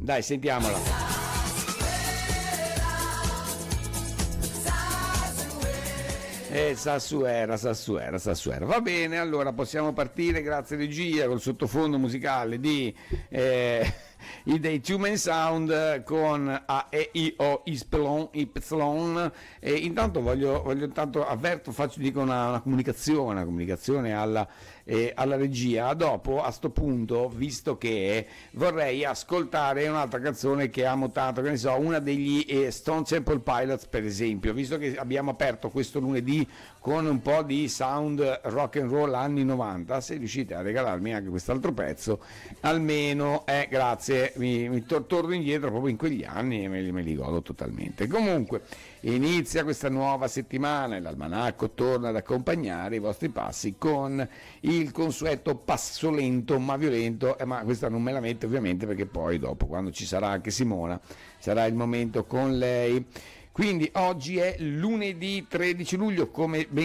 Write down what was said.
Dai, sentiamola. Sassuera. Va bene, allora possiamo partire, grazie regia, col sottofondo musicale di i dei Two Man Sound con A, E, I, O, Y. E intanto dico una comunicazione alla regia. Dopo, a sto punto, visto che vorrei ascoltare un'altra canzone che ha mutato, che ne so, una degli Stone Temple Pilots, per esempio, visto che abbiamo aperto questo lunedì con un po' di sound rock and roll anni 90, se riuscite a regalarmi anche quest'altro pezzo, almeno, grazie, mi torno indietro proprio in quegli anni e me li godo totalmente. Comunque, inizia questa nuova settimana e l'almanacco torna ad accompagnare i vostri passi con il consueto passo lento ma violento, ma questa non me la mette ovviamente perché poi dopo, quando ci sarà anche Simona, sarà il momento con lei. Quindi oggi è lunedì 13 luglio, come ben